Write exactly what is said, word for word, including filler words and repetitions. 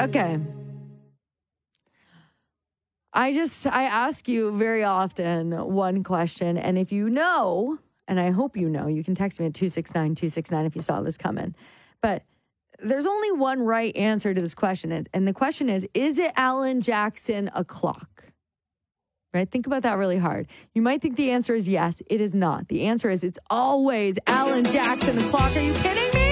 Okay. I just, I ask you very often one question, and if you know, and I hope you know, you can text me at two six nine, two six nine if you saw this coming. But there's only one right answer to this question, and, and the question is, is it Alan Jackson a clock? Right? Think about that really hard. You might think the answer is yes. It is not. The answer is it's always Alan Jackson a clock. Are you kidding me?